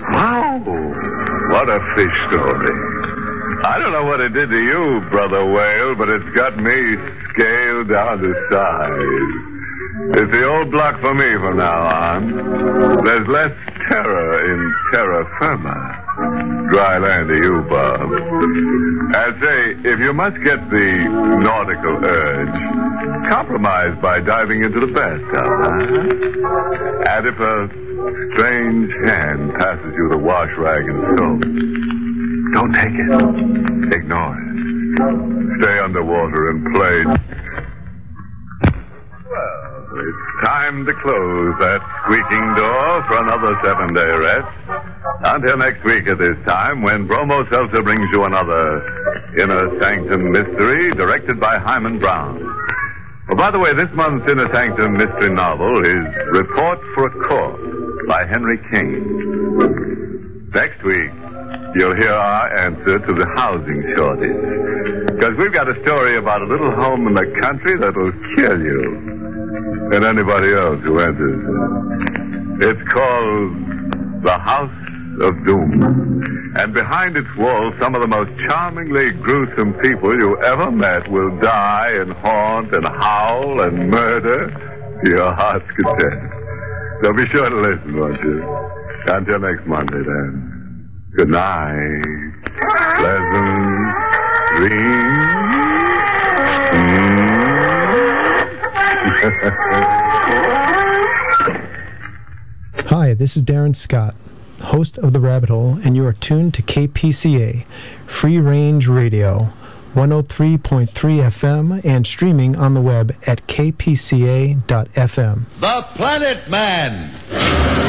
Wow, what a fish story. I don't know what it did to you, Brother Whale, but it's got me scaled down to size. It's the old block for me from now on. There's less terror in terra firma. Dry land to you, Bob. I'd say, if you must get the nautical urge, compromise by diving into the bathtub, huh? And if a strange hand passes you the wash rag and soap, don't take it. Ignore it. Stay underwater and play. Well, it's time to close that squeaking door for another 7-day rest. Until next week at this time, when Bromo Seltzer brings you another Inner Sanctum Mystery, directed by Hyman Brown. Well, by the way, this month's Inner Sanctum Mystery novel is Report for a Corpse by Henry Kane. Next week, you'll hear our answer to the housing shortage. Because we've got a story about a little home in the country that'll kill you and anybody else who enters. It's called The House of Doom. And behind its walls, some of the most charmingly gruesome people you ever met will die and haunt and howl and murder to your heart's content. So be sure to listen, won't you? Until next Monday, then. Good night. Pleasant dreams. Hi, this is Darren Scott, host of The Rabbit Hole, and you are tuned to KPCA, Free Range Radio, 103.3 FM, and streaming on the web at kpca.fm. The Planet Man.